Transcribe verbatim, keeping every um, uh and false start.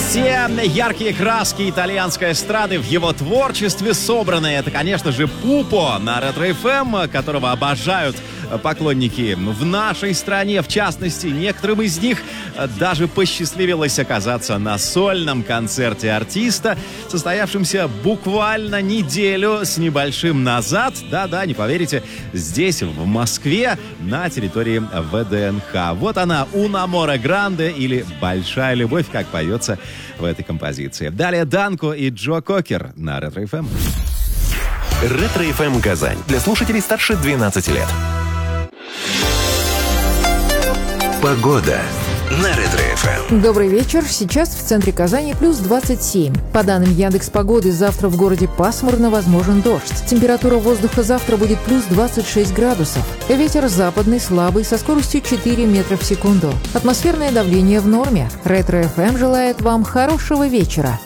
Все яркие краски итальянской эстрады в его творчестве собраны. Это, конечно же, Пупо на Ретро-эф эм, которого обожают поклонники в нашей стране. В частности, некоторым из них даже посчастливилось оказаться на сольном концерте артиста, состоявшемся буквально неделю с небольшим назад. Да-да, не поверите, здесь, в Москве, на территории вэ дэ эн ха. Вот она, «Un amore grande» или «Большая любовь», как поется в этой композиции. Далее Данко и Джо Кокер на Ретро-эф эм. Ретро-эф эм Казань. Для слушателей старше двенадцати лет. Погода на Ретро-эф эм. Добрый вечер. Сейчас в центре Казани плюс двадцать семь. По данным Яндекс.Погоды, завтра в городе пасмурно, возможен дождь. Температура воздуха завтра будет плюс двадцать шесть градусов. Ветер западный слабый со скоростью четыре метра в секунду. Атмосферное давление в норме. Ретро-эф эм желает вам хорошего вечера.